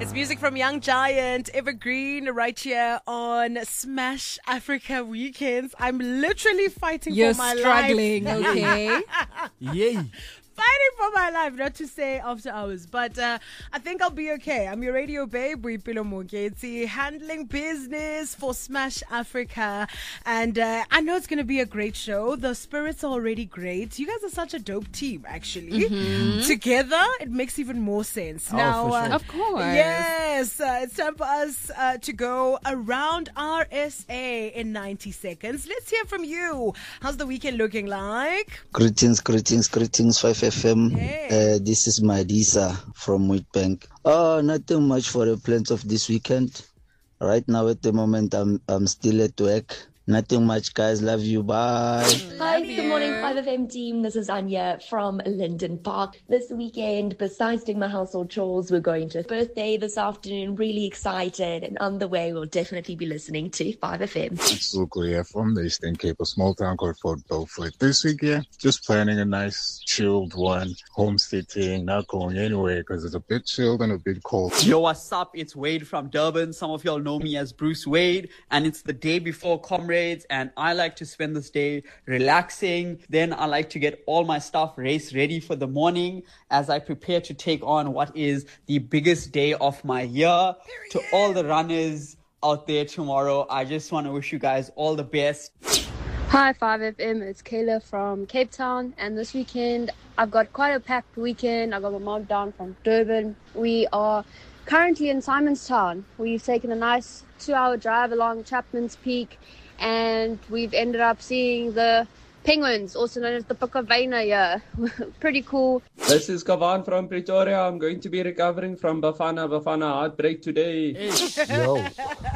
It's music from Young Giant, Evergreen, right here on Smash Africa Weekends. I'm literally fighting for my life. You're struggling, okay? Yay. Fighting for my life, not to say after hours, but I think I'll be okay. I'm your radio babe, Boipelo Moketsi, handling business for Smash Africa, and I know it's going to be a great show. The spirits are already great. You guys are such a dope team, actually. Together, it makes even more sense. Now, for sure. Of course. yes, it's time for us to go around RSA in 90 seconds. Let's hear from you. How's the weekend looking like? Greetings, 5FM. Hey. This is Madisa from Wheatbank. Nothing much for the plans of this weekend. Right now, at the moment, I'm still at work. Nothing much, guys. Love you. Bye. Hi, good morning, 5FM team. This is Anya from Linden Park. This weekend, besides doing my household chores, we're going to a birthday this afternoon. Really excited. And on the way, we'll definitely be listening to 5FM. It's Zuko here from the Eastern Cape, a small town called Fort Beaufort. This weekend, just planning a nice, chilled one. Homesteading, not going anywhere because it's a bit chilled and a bit cold. Yo, what's up? It's Wade from Durban. Some of y'all know me as Bruce Wade. And it's the day before Comrades. And I like to spend this day relaxing. Then I like to get all my stuff race ready for the morning as I prepare to take on what is the biggest day of my year. To all the runners out there tomorrow, I just want to wish you guys all the best. Hi 5FM, it's Kayla from Cape Town, and this weekend I've got quite a packed weekend. I got my mom down from Durban. We are currently in Simonstown. We've taken a nice 2-hour drive along Chapman's Peak, and we've ended up seeing the penguins, also known as the Pukavena here. Pretty cool. This is Kavan from Pretoria. I'm going to be recovering from Bafana Heartbreak today. Yo.